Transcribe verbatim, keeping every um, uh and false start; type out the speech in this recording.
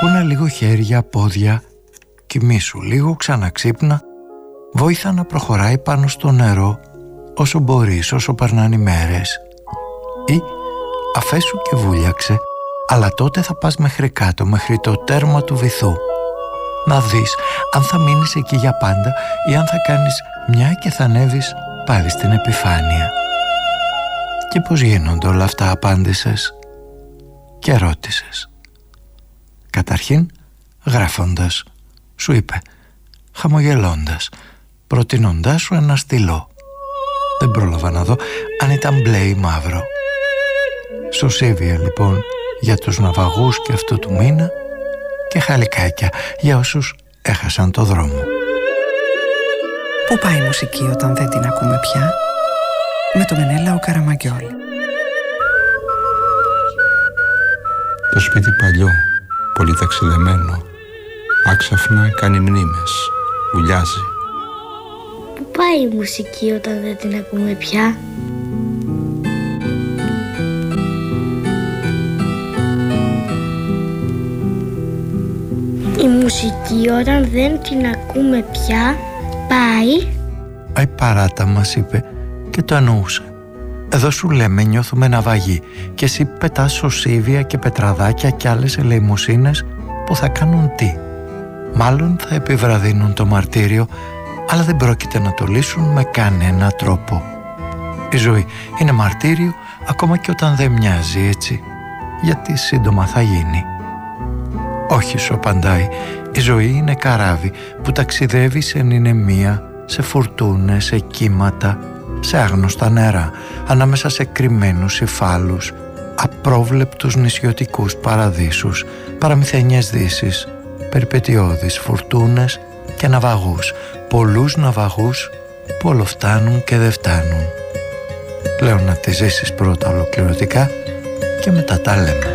Κούνα λίγο χέρια, πόδια, κοιμήσου λίγο, ξαναξύπνα. Βόηθα να προχωράει πάνω στο νερό όσο μπορείς, όσο περνάνε οι μέρες. Ή αφέσου και βούλιαξε, αλλά τότε θα πας μέχρι κάτω, μέχρι το τέρμα του βυθού. Να δεις αν θα μείνεις εκεί για πάντα ή αν θα κάνεις μια και θα ανέβεις πάλι στην επιφάνεια. Και πώς γίνονται όλα αυτά, απάντησες και ρώτησες. Καταρχήν γράφοντας, σου είπε, χαμογελώντας, προτείνοντάς σου ένα στυλό. Δεν πρόλαβα να δω αν ήταν μπλε ή μαύρο. Σωσίβια λοιπόν για τους ναυαγούς και αυτού του μήνα και χαλικάκια για όσους έχασαν το δρόμο. Πού πάει η μουσική όταν δεν την ακούμε πια? Με το Μενέλαο Καραμαγκιόλη. Το σπίτι παλιό, πολύ ταξιδεμένο, άξαφνα κάνει μνήμες, ουλιάζει. Πού πάει η μουσική όταν δεν την ακούμε πια? Η μουσική όταν δεν την ακούμε πια πάει... Αϊ παράτα, μας είπε και το εννοούσε. Εδώ σου λέμε νιώθουμε ναυαγή και εσύ πετάς σωσίβια και πετραδάκια και άλλες ελεημοσύνες που θα κάνουν τι? Μάλλον θα επιβραδύνουν το μαρτύριο, αλλά δεν πρόκειται να το λύσουν με κανένα τρόπο. Η ζωή είναι μαρτύριο ακόμα και όταν δεν μοιάζει έτσι, γιατί σύντομα θα γίνει. Όχι, σου απαντάει, η ζωή είναι καράβι που ταξιδεύει σε νηνεμία, σε φουρτούνες, σε κύματα, σε άγνωστα νερά, ανάμεσα σε κρυμμένους υφάλους, απρόβλεπτους νησιωτικούς παραδείσους, παραμυθενιές δύσεις, περιπετειώδεις φουρτούνες και ναυαγούς, πολλούς ναυαγούς που ολοφτάνουν και δεν φτάνουν. Λέω να τη ζήσεις πρώτα ολοκληρωτικά και μετά τα λέμε.